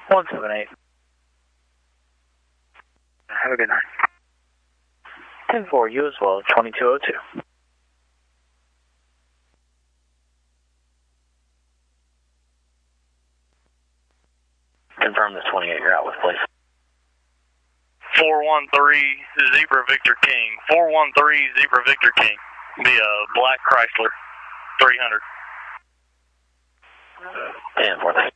178. Have a good night. 10-4, you as well, 2202. Confirm the 28 you're out with, please. 413 Zebra Victor King. 413 Zebra Victor King. Be a black Chrysler 300. 10-4, thank you.